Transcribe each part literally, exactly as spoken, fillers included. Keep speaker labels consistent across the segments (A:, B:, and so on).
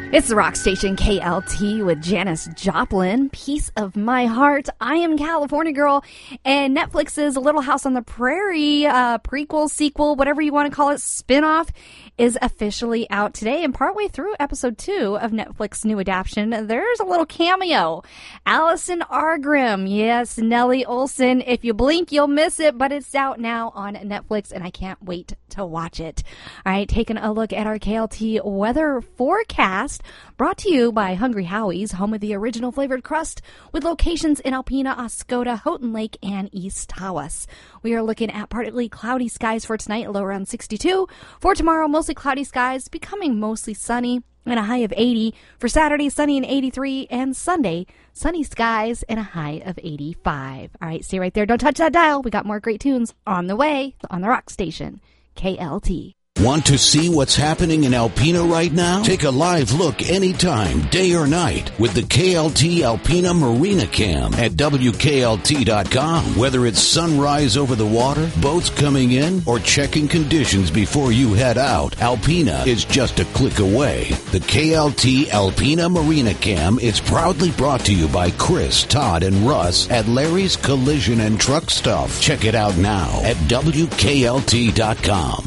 A: It's the rock station K L T with Janis Joplin, Piece of My Heart. I am California Girl, and Netflix's Little House on the Prairie uh, prequel, sequel, whatever you want to call it, spinoff is officially out today. And partway through episode two of Netflix's new adaptation, there's a little cameo. Allison Argrim, yes, Nellie Olson. If you blink, you'll miss it, but it's out now on Netflix, and I can't wait to watch it. All right, taking a look at our K L T weather forecast, brought to you by Hungry Howie's, home of the original flavored crust, with locations in Alpena, Oscoda, Houghton Lake, and East Tawas. We are looking at partly cloudy skies for tonight, low around sixty-two. For tomorrow, mostly cloudy skies, becoming mostly sunny, and a high of eighty. For Saturday, sunny and eighty-three, and Sunday, sunny skies and a high of eighty-five. All right, stay right there. Don't touch that dial. We got more great tunes on the way on the rock station, K L T.
B: Want to see what's happening in Alpena right now? Take a live look anytime, day or night, with the K L T Alpena Marina Cam at W K L T dot com. Whether it's sunrise over the water, boats coming in, or checking conditions before you head out, Alpena is just a click away. The K L T Alpena Marina Cam is proudly brought to you by Chris, Todd, and Russ at Larry's Collision and Truck Stuff. Check it out now at W K L T dot com.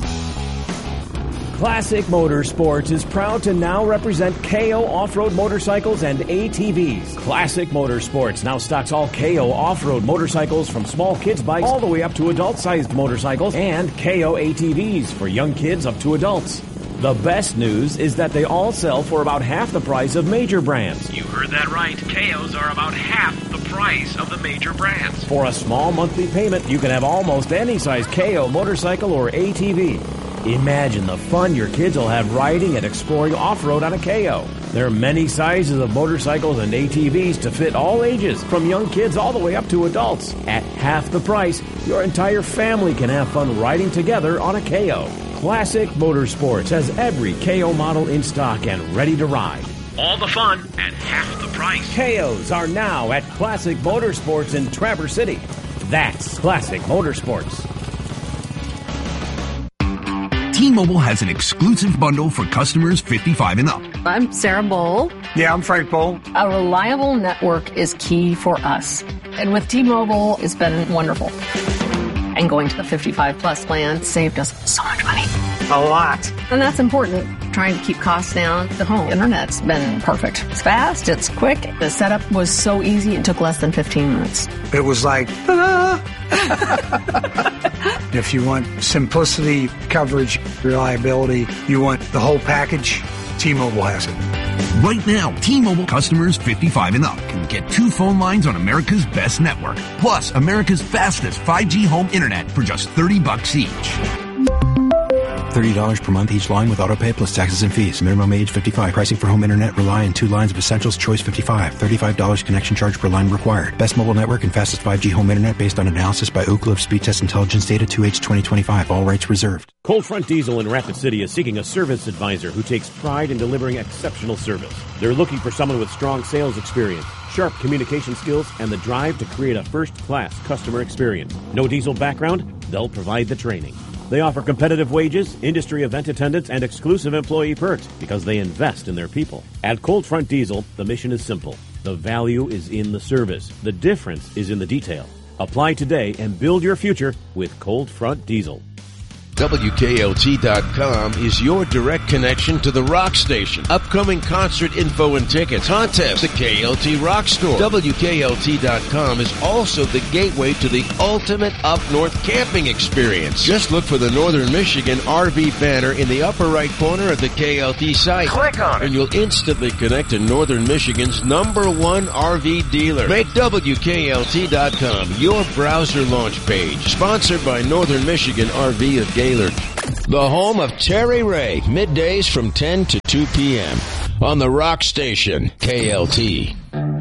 C: Classic Motorsports is proud to now represent K O Off-Road Motorcycles and A T Vs. Classic Motorsports now stocks all K O Off-Road motorcycles from small kids bikes all the way up to adult-sized motorcycles and K O A T Vs for young kids up to adults. The best news is that they all sell for about half the price of major brands.
D: You heard that right. K Os are about half the price of the major brands.
C: For a small monthly payment, you can have almost any size K O motorcycle or A T V. Imagine the fun your kids will have riding and exploring off-road on a K O. There are many sizes of motorcycles and A T Vs to fit all ages, from young kids all the way up to adults. At half the price, your entire family can have fun riding together on a K O. Classic Motorsports has every K O model in stock and ready to ride.
D: All the fun at half the price.
C: K Os are now at Classic Motorsports in Traverse City. That's Classic Motorsports.
E: T-Mobile has an exclusive bundle for customers fifty-five and up.
F: I'm Sarah Bowl.
G: Yeah, I'm Frank Bowl.
F: A reliable network is key for us. And with T-Mobile, it's been wonderful. And going to the fifty-five plus plan saved us so much money.
G: A lot.
F: And that's important. Trying to keep costs down. The home internet's been perfect. It's fast, it's quick. The setup was so easy, it took less than fifteen minutes.
G: It was like, ah. If you want simplicity, coverage, reliability, you want the whole package, T-Mobile has it.
E: Right now, T-Mobile customers fifty-five and up can get two phone lines on America's best network, plus America's fastest five G home internet for just thirty bucks each.
H: thirty dollars per month each line with autopay plus taxes and fees. Minimum age fifty-five. Pricing for home internet rely on two lines of Essentials Choice fifty-five. thirty-five dollars connection charge per line required. Best mobile network and fastest five G home internet based on analysis by Ookla of Speed Test Intelligence Data two H twenty twenty-five. All rights reserved.
C: Cold Front Diesel in Rapid City is seeking a service advisor who takes pride in delivering exceptional service. They're looking for someone with strong sales experience, sharp communication skills, and the drive to create a first-class customer experience. No diesel background? They'll provide the training. They offer competitive wages, industry event attendance, and exclusive employee perks because they invest in their people. At Cold Front Diesel, the mission is simple. The value is in the service. The difference is in the detail. Apply today and build your future with Cold Front Diesel.
I: W K L T dot com is your direct connection to the rock station. Upcoming concert info and tickets, contests, the K L T Rock Store. W K L T dot com is also the gateway to the ultimate up-north camping experience. Just look for the Northern Michigan R V banner in the upper right corner of the K L T site.
D: Click on it,
I: and you'll instantly connect to Northern Michigan's number one R V dealer. Make W K L T dot com your browser launch page. Sponsored by Northern Michigan R V of Gaylord. The home of Terry Ray, middays from ten to two p.m. on the rock station, K L T.